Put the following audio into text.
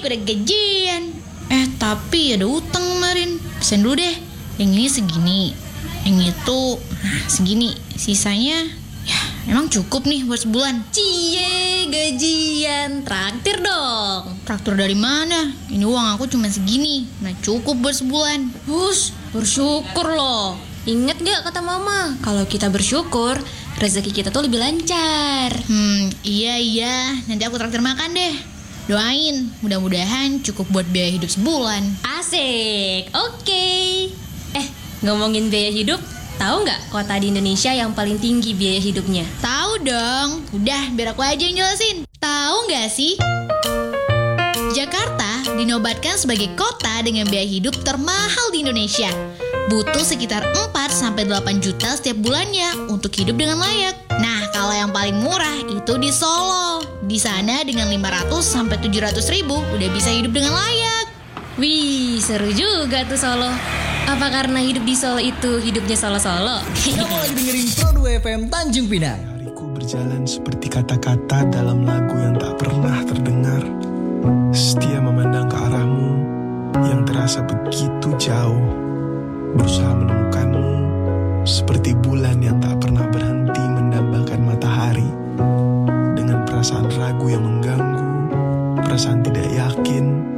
baik, udah gajian. Tapi ada utang kemarin. Pesen dulu deh. Yang ini segini, yang itu segini. Sisanya ya emang cukup nih buat sebulan. Cie, gajian, traktir dong. Traktor dari mana? Ini uang aku cuma segini. Nah cukup buat sebulan. Bersyukur loh. Ingat gak kata mama, kalau kita bersyukur, rezeki kita tuh lebih lancar. Iya, nanti aku traktir makan deh. Doain, mudah-mudahan cukup buat biaya hidup sebulan. Asik, oke. Ngomongin biaya hidup, tahu nggak kota di Indonesia yang paling tinggi biaya hidupnya? Tahu dong, udah biar aku aja yang jelasin. Tahu nggak sih? Jakarta dinobatkan sebagai kota dengan biaya hidup termahal di Indonesia. Butuh sekitar 4-8 juta setiap bulannya untuk hidup dengan layak. Nah, kalau yang paling murah itu di Solo. Di sana dengan 500-700 ribu udah bisa hidup dengan layak. Wih, seru juga tuh Solo. Apa karena hidup di Solo itu hidupnya Solo-Solo? Kamu lagi dengerin Pro 2 FM Tanjung Pinang. Hariku berjalan seperti kata-kata dalam lagu yang tak pernah terdengar. Setia memandang ke arahmu yang terasa begitu jauh. Berusaha menemukanmu seperti bulan yang tak pernah berhenti mendambakan matahari. Dengan perasaan ragu yang mengganggu, perasaan tidak yakin,